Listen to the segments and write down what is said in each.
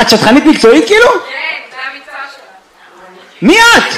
את שטחנית מקצועית כאילו? כן, זה המקצוע שלה. מי את?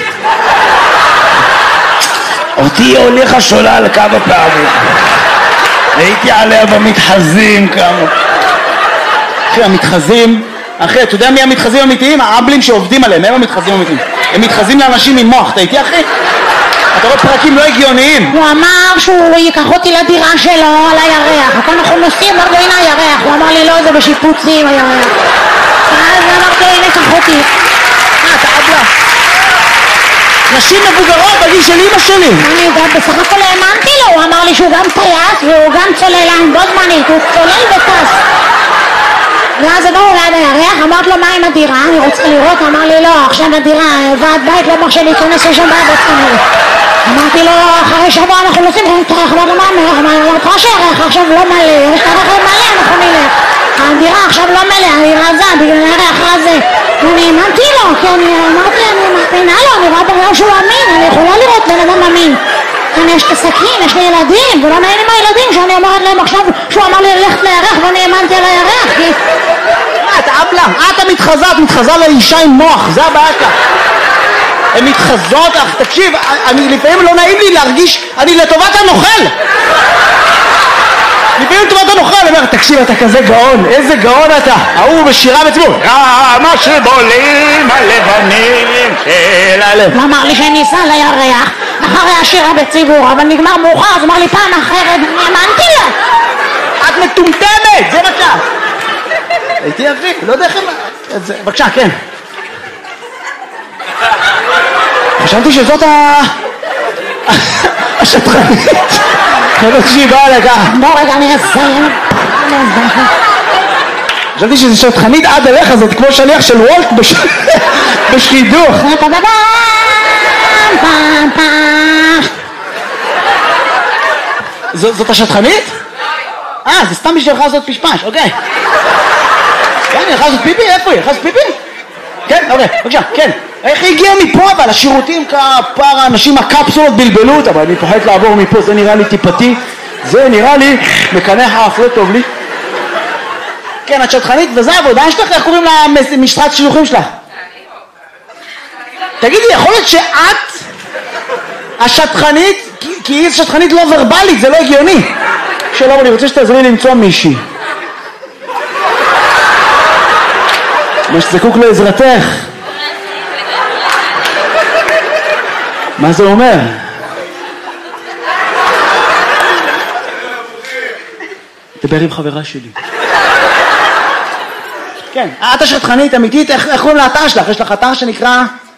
אותי הוליכה שולל כמה פעמים. הייתי עליה במתחזים כמה. אחי, המתחזים, אחי, אתה יודע מי המתחזים האמיתיים? האבלים שעובדים עליהם, הם המתחזים האמיתיים. הם מתחזים לאנשים עם מוח, אתה איתי אחי? אתה רואה פרקים לא הגיוניים. הוא אמר שהוא ייקח אותי לדירה שלו על הירח, וכל אנחנו נוסעים אמרנו הנה הירח, הוא אמר לי לא, זה בשיפוצים הירח. אז אמרתי הנה קח אותי. אתה אבלה. נשים מבוגרות בגיל של אמא שלי. אני גם בסך הכל האמנתי לו, הוא אמר לי שהוא גם טייס והוא גם צוללן בו זמנית, הוא צולל וטס. ואז באו ליד הירח, אמרת לו מה עם הדירה, אני רוצה לראות, אמר לי לא, עכשיו הדירה, ועד בית לא מרשה להיכנס לשם בעד עצמנו. אמרתי לו, אחרי שבוע אנחנו נוסעים, אמרתי לו מה אומר, אמרתי לך שהירח עכשיו לא מלא, יש את הרכב מלא, אנחנו נלך. הדירה עכשיו לא מלא, אני רזה, בגלל הירח רזה. אני האמנתי לו, כי אני אמרתי, אני מאמינה לו, אני רואה בגלל שהוא אמין, אני יכולה לראות בן אדם אמין. כאן יש את הסכין, יש לי ילדים, ולא נעים עם הילדים שאני אומרת להם עכשיו שהוא אמר לי ללכת לירח ואני האמנתי על הירח, כי... את אבלה, את מתחזה לאישה עם מוח, זה הבעיה כאן. הן מתחזות, אך תקשיב, לפעמים לא נעים לי להרגיש, אני לטובת הנוכל. לפעמים לטובת הנוכל, אני אומר, תקשיב, אתה כזה גאון, איזה גאון אתה. ההוא בשירה בציבור, מה שבולים הלבנים של הלב. הוא אמר לי שאני אסע לירח אחרי השירה בציבור, אבל נגמר מאוחר, אז אמר לי פעם אחרת, אני האמנתי לו. את מטומטמת, זה בבקשה. הייתי אחי, לא יודע איך הם... בבקשה, כן. חשבתי שזאת השטחנית. חשבתי שהיא באה לכך. בוא רגע, אני אסיים. חשבתי שזה שטחנית עד אליך, זאת כמו שליח של וולט בשידוך. זאת השטחנית? זה סתם בשביל לך לעשות פשפש, אוקיי. כן, היא הלכה לעשות פיפי? איפה היא? הלכה לעשות פיפי? כן, אוקיי, בבקשה, כן. איך היא הגיעה מפה אבל? השירותים כפר האנשים הקפסולות בלבלו אותה, אבל אני פוחד לעבור מפה, זה נראה לי טיפתי, זה נראה לי מקנח האף, לא טוב לי. כן, את שטחנית, וזה העבודה שלך, איך קוראים למשרת שילוחים שלך? תגידי, יכול להיות שאת השטחנית, כי היא שטחנית לא ורבלית, זה לא הגיוני. שלום, אני רוצה שתעזרי למצוא מישהי. מה שזקוק לעזרתך. מה זה אומר? דבר עם חברה שלי. כן, את השטחנית אמיתית, איך קוראים לאתר שלך? יש לך אתר שנקרא...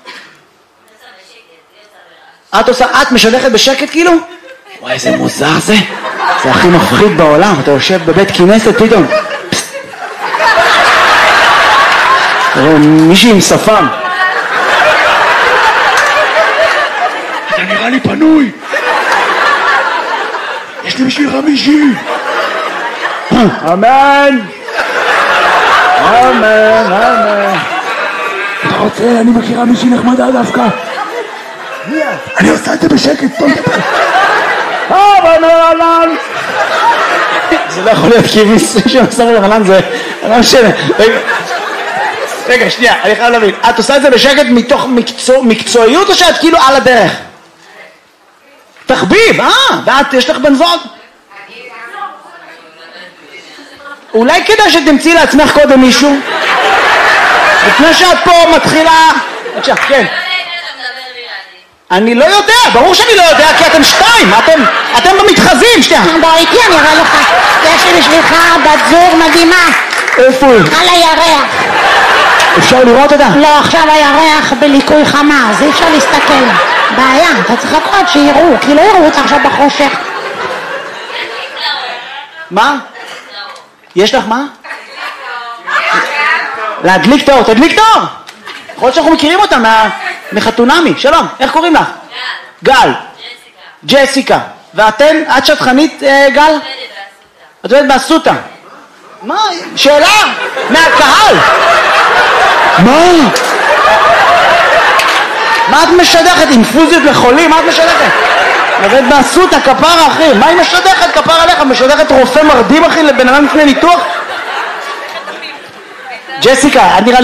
את משדכת בשקט כאילו? וואי, איזה מוזר זה. זה הכי מפחיד בעולם, אתה יושב בבית כנסת פתאום. תראה, מישהי עם שפם. אתה נראה לי פנוי. יש לי בשבילך מישהי. אמן. אמן, אמן. אתה רוצה, אני מכירה מישהי נחמדה דווקא. אני עושה את זה בשקט, טוב דבר. אמן. זה לא יכול להיות כי מישהו שעושה רחנן זה... לא משנה. רגע, שנייה, אני חייב להבין. את עושה את זה בשקט מתוך מקצועיות או שאת כאילו על הדרך? תחביב, ואת, יש לך בן זוג? אולי כדאי שתמצאי לעצמך קודם מישהו? לפני שאת פה מתחילה... בבקשה, כן. אני לא יודע, ברור שאני לא יודע, כי אתם שתיים, אתם במתחזים, שנייה. בוא איתי, אני אראה לך. יש לי בשבילך בת זוג מדהימה. איפה היא? על הירח. אפשר לראות אותה? לא, עכשיו הירח בליקוי חמה, אז אי אפשר להסתכל. בעיה, אתה צריך לקרוא שיראו, כי לא יראו אותה עכשיו בחושך. מה? יש לך מה? להדליק תאור, תדליק תאור! יכול להיות שאנחנו מכירים אותה מחתונמי. שלום, איך קוראים לך? גל. ג'סיקה. ואתן? את שטחנית, גל? את עובדת באסותא. מה? שאלה? מהקהל? מה? מה את משדכת? אינפוזיות לחולים? מה את משדכת? עובדת באסותא, כפרה אחי. מה היא משדכת? כפרה עליך? משדכת רופא מרדים אחי לבן אדם לפני ניתוח? ג'סיקה, את נראה לי